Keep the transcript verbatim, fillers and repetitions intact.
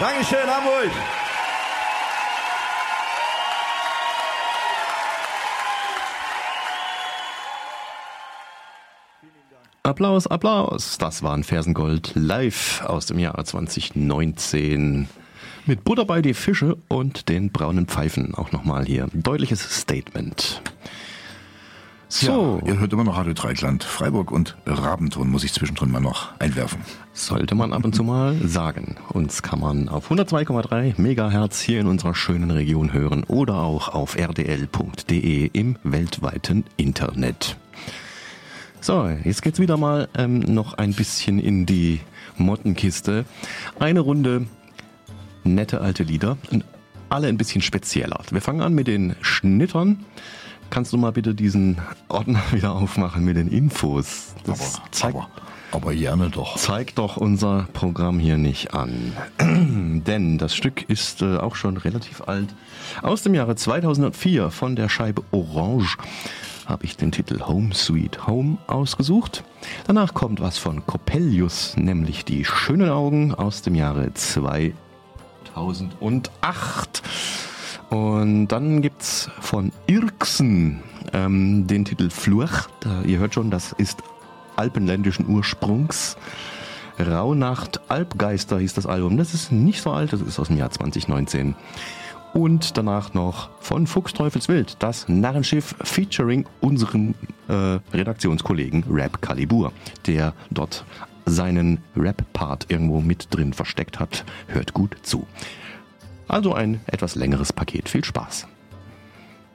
Dankeschön, Hamburg. Applaus, Applaus. Das war ein Fersengold live aus dem Jahr zwanzig neunzehn. Mit Butter bei die Fische und den braunen Pfeifen. Auch nochmal hier. Deutliches Statement. So. Ja, ihr hört immer noch Radio Dreikland. Freiburg und Rabenton muss ich zwischendrin mal noch einwerfen. Sollte man ab und zu mal sagen. Uns kann man auf hundertzwei Komma drei Megahertz hier in unserer schönen Region hören oder auch auf r d l punkt d e im weltweiten Internet. So, jetzt geht's wieder mal ähm, noch ein bisschen in die Mottenkiste. Eine Runde nette alte Lieder, alle ein bisschen spezieller. Wir fangen an mit den Schnittern. Kannst du mal bitte diesen Ordner wieder aufmachen mit den Infos? Das aber, zeigt, aber, aber gerne doch. Zeigt doch unser Programm hier nicht an. Denn das Stück ist äh, auch schon relativ alt. Aus dem Jahre zweitausendvier von der Scheibe Orange habe ich den Titel Home Sweet Home ausgesucht. Danach kommt was von Coppelius, nämlich Die schönen Augen aus dem Jahre zweitausendacht. Und dann gibt's von Irxen ähm, den Titel Fluch. Da, ihr hört schon, das ist alpenländischen Ursprungs. Rauhnacht Alpgeister hieß das Album. Das ist nicht so alt, das ist aus dem Jahr zwanzig neunzehn. Und danach noch von Fuchsteufelswild, das Narrenschiff featuring unseren äh, Redaktionskollegen Rap Calibur, der dort seinen Rap-Part irgendwo mit drin versteckt hat. Hört gut zu. Also ein etwas längeres Paket. Viel Spaß.